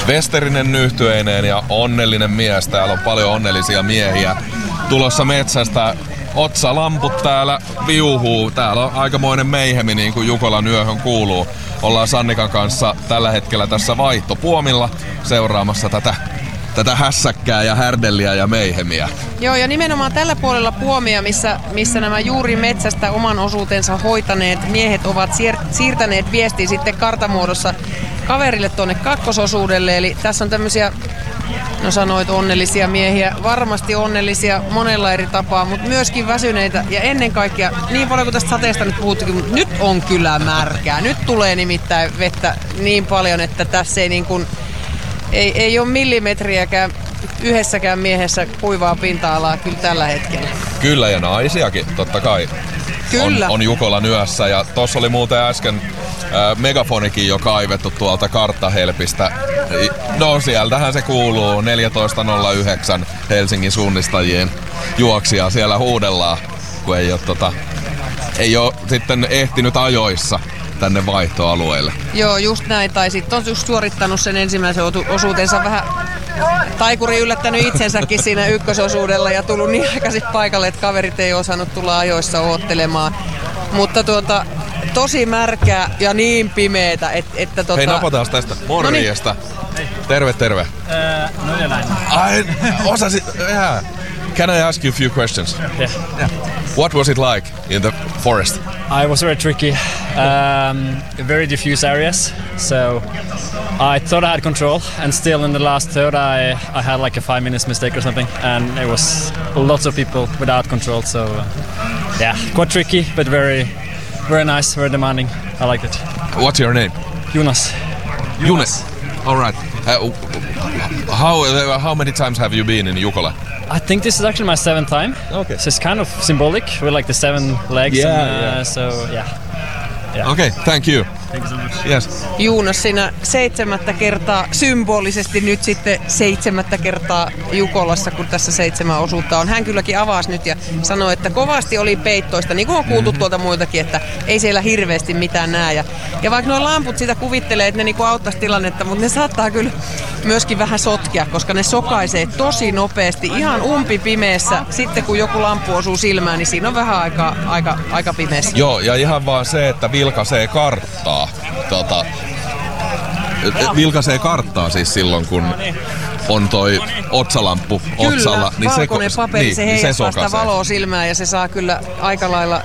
Westerinen nyhtyeineen ja onnellinen mies. Täällä on paljon onnellisia miehiä tulossa metsästä. Otsalamput täällä viuhuu. Täällä on aikamoinen meihemi, niin kuin Jukolan yöhön kuuluu. Ollaan Sannikan kanssa tällä hetkellä tässä vaihtopuomilla seuraamassa tätä hässäkkää ja härdelliä ja meihemiä. Joo, ja nimenomaan tällä puolella puomia, missä nämä juuri metsästä oman osuutensa hoitaneet miehet ovat siirtäneet viestiä sitten kartamuodossa kaverille tuonne kakkososuudelle. Eli tässä on tämmöisiä, no sanoit onnellisia miehiä, varmasti onnellisia monella eri tapaa, mutta myöskin väsyneitä. Ja ennen kaikkea, niin paljon kuin tästä sateesta nyt puhuttikin, mutta nyt on kyllä märkää. Nyt tulee nimittäin vettä niin paljon, että tässä ei niin kuin ei ole millimetriäkään yhdessäkään miehessä kuivaa pinta-alaa kyllä tällä hetkellä. Kyllä, ja naisiakin totta kai kyllä. On Jukolan yössä. Ja tossa oli muuten äsken megafonikin jo kaivettu tuolta karttahelpistä. No sieltähän se kuuluu, 14.09 Helsingin suunnistajien juoksija siellä huudellaan, kun ei ole sitten ehtinyt ajoissa tänne vaihtoalueelle. Joo, just näin. Tai sitten on just suorittanut sen ensimmäisen osuutensa vähän taikuri yllättänyt itsensäkin siinä ykkösosuudella ja tullut niin aikaisin paikalle, että kaverit ei osannut tulla ajoissa oottelemaan. Mutta tosi märkää ja niin pimeetä, että Hei, napataan tästä. Morjesta. Noniin. Terve. Osasit. Yeah. Can I ask you a few questions? Yeah. What was it like in the forest? It was very tricky, very diffuse areas. So I thought I had control, and still in the last third I had like a 5 minutes mistake or something, and it was lots of people without control. So yeah, quite tricky, but very nice, very demanding. I liked it. What's your name? Jonas. All right. How many times have you been in Jukola? I think this is actually my 7th time. Okay. So it's kind of symbolic with like the 7 legs. Yeah. So yeah. Okay, thank you. Thank you so much. Yes. Juunas siinä 7. kertaa, symbolisesti nyt sitten 7. kertaa Jukolassa, kun tässä 7 osuutta on. Hän kylläkin avasi nyt ja sanoi, että kovasti oli peittoista, niin kuin on kuultu tuolta muiltakin, että ei siellä hirveästi mitään näe. Ja vaikka nuo lamput sitä kuvittelee, että ne niinku auttaisi tilannetta, mutta ne saattaa kyllä myöskin vähän sotkea, koska ne sokaisee tosi nopeasti, ihan umpipimeessä. Sitten kun joku lamppu osuu silmään, niin siinä on vähän aika pimeässä. Joo, ja ihan vaan se, että vilkaisee karttaa. Vilkaisee karttaa siis silloin, kun on toi otsalamppu otsalla. Kyllä, valkoinen paperi, se heijastaa sitä sokaisee. valoa silmään ja se saa kyllä aika lailla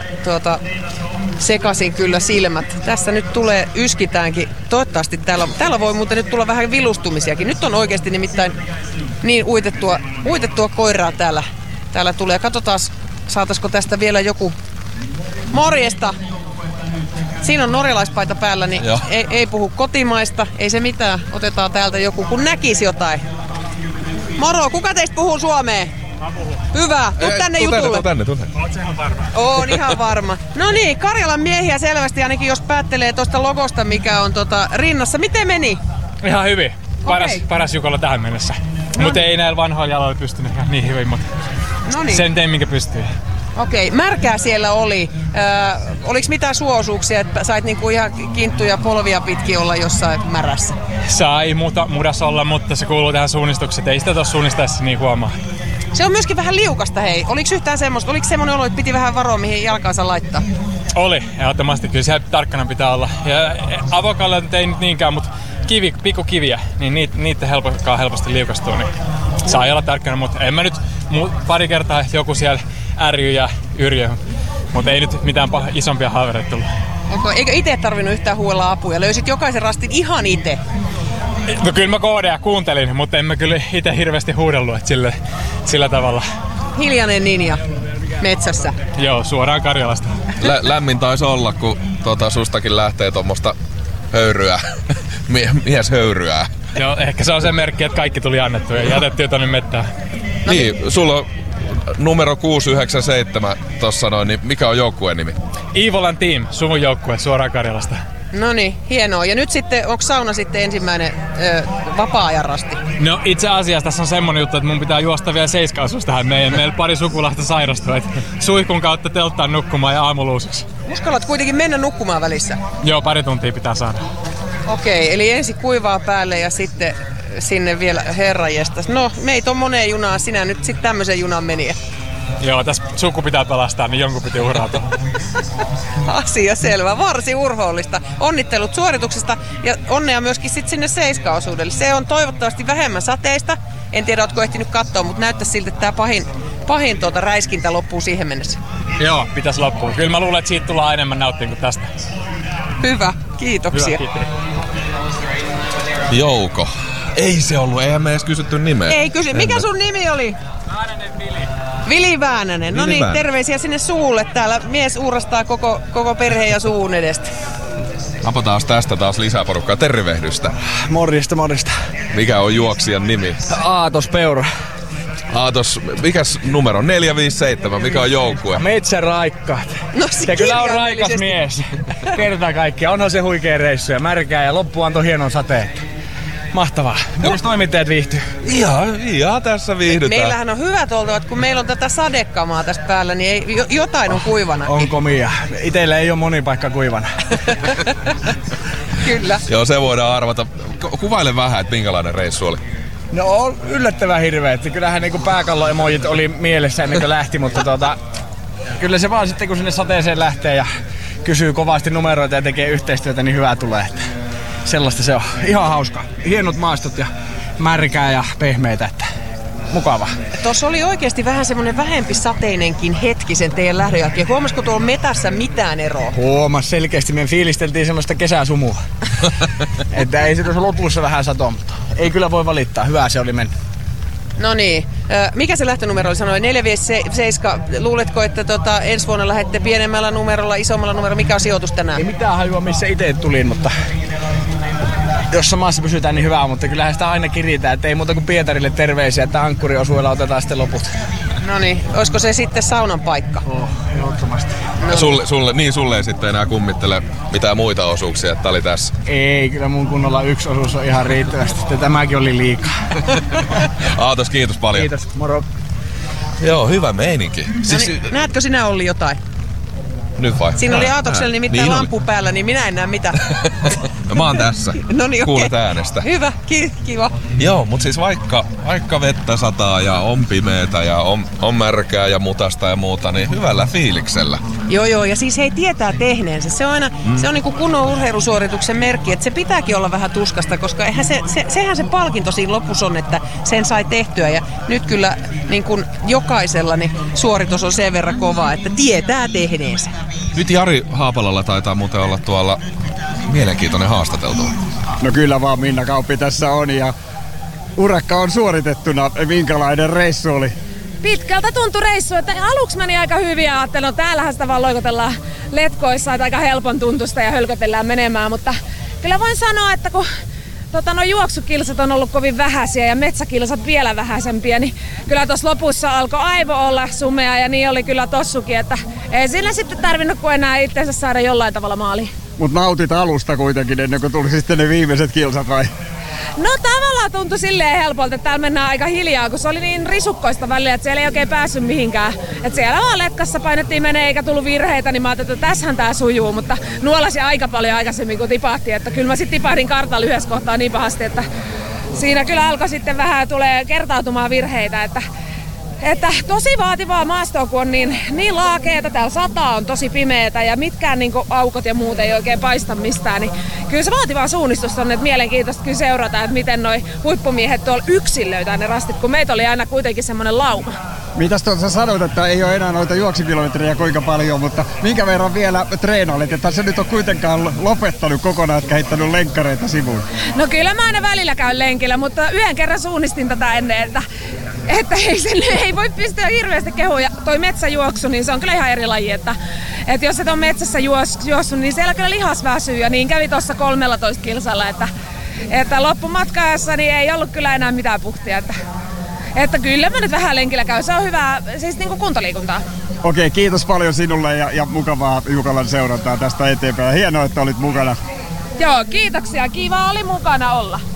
sekaisin kyllä silmät. Tässä nyt tulee, yskitäänkin. Toivottavasti täällä voi muuten nyt tulla vähän vilustumisiakin. Nyt on oikeasti nimittäin niin uitettua koiraa täällä tulee. Katsotaan, saataisiko tästä vielä joku. Morjesta! Siinä on norjalaispaita päällä, niin ei puhu kotimaista, ei se mitään. Otetaan täältä joku, kun näkisi jotain. Moro, kuka teistä puhuu suomea? Mä puhun. Hyvä, tuu tänne jutulle. Tuu tänne. Oot ihan varma? Oon ihan varma. No niin, Karjalan miehiä selvästi, ainakin jos päättelee tuosta logosta, mikä on rinnassa. Miten meni? Ihan hyvin. Paras Jukola tähän mennessä. Mutta ei näillä vanhoilla jaloilla pystynyt ihan niin hyvin, mutta sen tein minkä pystyy. Okei, märkää siellä oli. Oliko mitään suosuuksia, että sait niinku ihan kinttuja polvia pitkin olla jossain märässä? Sai mudas olla, mutta se kuuluu tähän suunnistukseen. Ei sitä tuossa suunnistaessa niin huomaa. Se on myöskin vähän liukasta, hei. Oliko yhtään semmoista? Oliko semmoinen olo, että piti vähän varoa, mihin jalkaansa laittaa? Oli, ehdottomasti. Kyllä siellä tarkkana pitää olla. Ja avokalle ei nyt niinkään, mutta pikkukiviä, niin niitä helposti liukastuu. Niin saa olla tarkkana, mutta en mä nyt pari kertaa joku siellä ärjy ja yrjö. Mutta ei nyt mitään isompia haavereita tullut. Eikö itse tarvinnut yhtään huuella apuja? Löysit jokaisen rastin ihan itse? No kyllä mä koodeja kuuntelin, mutta en mä kyllä itse hirveästi huudellut, että sillä tavalla. Hiljainen ninja metsässä. Joo, suoraan Karjalasta. Lämmin taisi olla, kun sustakin lähtee tuommoista höyryä, mieshöyryä. Joo, ehkä se on se merkki, että kaikki tuli annettu ja jätettiin tonne mettään. Niin, sulla on numero 697 tossa noin, niin mikä on joukkueen nimi? Iivolan Team, suvun joukkue suoraan Karjalasta. No niin, hienoa. Ja nyt sitten, onko sauna sitten ensimmäinen vapaa-ajan rasti? No itse asiassa tässä on semmonen juttu, että mun pitää juosta vielä 7 tähän meillä pari sukulaista sairastuu, että suihkun kautta telttaan nukkumaan ja aamuluusiksi. Uskallat kuitenkin mennä nukkumaan välissä? Joo, pari tuntia pitää saada. Okei, eli ensin kuivaa päälle ja sitten sinne vielä herranjestas. No, meitä on moneen junaan, sinä nyt sitten tämmöisen junan meni. Joo, tässä suku pitää pelastaa, niin jonkun piti uhrata. Asia selvä, varsin urhoollista. Onnittelut suorituksesta ja onnea myöskin sit sinne 7-osuudelle. Se on toivottavasti vähemmän sateista. En tiedä, ootko ehtinyt katsoa, mutta näyttää siltä, että tämä pahin räiskintä loppuu siihen mennessä. Joo, pitäisi loppua. Kyllä mä luulen, että siitä tullaan enemmän nauttia kuin tästä. Hyvä, kiitoksia. Hyvä, Jouko. Ei se ollut, eihän me edes kysytty nimeä. Ei kysy. Mikä sun nimi oli? Väänänen Vili. Vili Väänänen. No Vili niin, Väänänen. terveisiä sinne suulle. Täällä mies uurastaa koko perheen ja suun edestä. Napataan tästä taas lisää porukkaa. Tervehdystä. Morjesta. Mikä on juoksijan nimi? Aatos Peura. Aatos, mikäs numero? 457, mikä on joukkue? Metsän raikkaat. No, Se kyllä on raikas kirjaimellisesti. mies. Kertaa kaikkiaan. Onhan se huikea reissu ja märkää ja loppu antoi hienon sateen. Mahtavaa. Myös toimittajat viihtyy. Ihan tässä viihdytään. Meillähän on hyvät oltavat, kun meillä on tätä sadekamaa tässä päällä, niin jotain on kuivana. On komia. Itellä ei ole moni paikka kuivana. Kyllä. Joo, se voidaan arvata. Kuvaile vähän, että minkälainen reissu oli. No on yllättävän hirveet. Kyllähän niinku pääkallo-emojit oli mielessä ennen kuin lähti, mutta kyllä se vaan sitten kun sinne sateeseen lähtee ja kysyy kovasti numeroita ja tekee yhteistyötä, niin hyvää tulee. Että sellaista se on. Ihan hauska. Hienot maastot ja märkää ja pehmeitä. Että mukava. Tuossa oli oikeasti vähän semmoinen vähempi sateinenkin hetki sen teidän lähdön jälkeen. Huomasiko tuolla metässä mitään eroa? Huomas selkeästi. Me fiilisteltiin semmoista kesäsumua. Että ei se tuossa lopussa vähän sato, mutta ei kyllä voi valittaa. Hyvä se oli mennyt. No niin. Mikä se lähtönumero oli? Sanoin 457. Luuletko, että ensi vuonna lähdette pienemmällä numerolla, isommalla numerolla? Mikä on sijoitus tänään? Ei mitään hajua, missä itse tulin, mutta jos samassa pysytään, niin hyvä, mutta kyllähän sitä aina kiritään, että ei muuta kuin Pietarille terveisiä, että ankkuriosuilla otetaan sitten loput. No niin, olisiko se sitten saunan paikka? Ehdottomasti. Ja sulle ei sitten enää kummittele mitään muita osuuksia, että tää oli tässä. Ei, kyllä mun kunnolla yksi osuus on ihan riittävästi, että tämäkin oli liikaa. Aatos, kiitos paljon. Kiitos, moro. Joo, hyvä meininki. No niin, näetkö sinä Olli jotain? Nyt vai? Siinä oli Aatoksella nimittäin Niin oli. lampu päällä, niin minä en näe mitään. No, mä oon tässä. No niin, Kuulet okei. äänestä. Hyvä, kiva. Joo, mutta siis vaikka vettä sataa ja on pimeetä ja on märkää ja mutasta ja muuta, niin hyvällä fiiliksellä. Joo, ja siis hei, tietää tehneensä. Se on aina, se on niinku kunnon urheilusuorituksen merkki, että se pitääkin olla vähän tuskasta, koska eihän sehän se palkinto siinä lopussa on, että sen sai tehtyä. Ja nyt kyllä niin kuin jokaisella niin suoritus on sen verran kova, että tietää tehneensä. Nyt Jari Haapalalla taitaa muuten olla tuolla mielenkiintoinen haastateltu. No kyllä vaan Minna Kauppi tässä on ja urakka on suoritettuna. Minkälainen reissu oli? Pitkältä tuntui reissu, että aluksi meni aika hyvin ja ajattelin, että täällähän sitä vaan loikotellaan letkoissa, että aika helpon tuntusta ja hölkötellään menemään, mutta kyllä voin sanoa, että kun juoksukilsat on ollut kovin vähäisiä ja metsäkilsat vielä vähäisempiä, niin kyllä tuossa lopussa alkoi aivo olla sumea ja niin oli kyllä tossukin, että ei siinä sitten tarvinnut kuin enää itseensä saada jollain tavalla maaliin. Mut nautit alusta kuitenkin ennen kuin tuli sitten ne viimeiset kilsat vai? No tavallaan tuntui silleen helpolta, että täällä mennään aika hiljaa, kun se oli niin risukkoista välillä, että siellä ei oikein päässyt mihinkään. Että siellä vaan letkassa painettiin menee eikä tullut virheitä, niin mä ajattelin, että tässähän tää sujuu, mutta nuolasin aika paljon aikaisemmin kuin tipahtiin. Että kyllä mä sitten tipahdin kartalla yhdessä kohtaa niin pahasti, että siinä kyllä alkoi sitten vähän tulee kertautumaan virheitä, että tosi vaativaa maastoa, kun on niin laakeeta, täällä sataa on tosi pimeetä ja mitkään niin aukot ja muut ei oikein paista mistään, niin kyllä se vaativaa suunnistus on, että mielenkiintoista kyllä seurata, että miten noi huippumiehet tuolla yksin löytää ne rastit, kun meitä oli aina kuitenkin semmoinen lauma. Mitäs sä sanoit, että ei ole enää noita juoksukilometrejä kuinka paljon, mutta minkä verran vielä treenailit, että sä nyt on kuitenkaan lopettanut kokonaan, etkä heittänyt lenkkareita sivuun? No kyllä mä aina välillä käyn lenkillä, mutta yhden kerran suunnistin tätä ennen, että ei voi pystyä hirveästi kehumaan. Ja toi metsäjuoksu, niin se on kyllä ihan eri laji, että jos et ole metsässä juossut, niin siellä kyllä lihas väsyy ja niin kävi tuossa 13 kilsalla, että loppumatkaessa niin ei ollut kyllä enää mitään puhtia, että kyllä mä nyt vähän lenkillä käyn, se on hyvää, siis niin kuin kuntoliikuntaa. Okei, kiitos paljon sinulle ja mukavaa Jukolan seurantaa tästä eteenpäin. Hienoa, että olit mukana. Joo, kiitoksia, kiva oli mukana olla.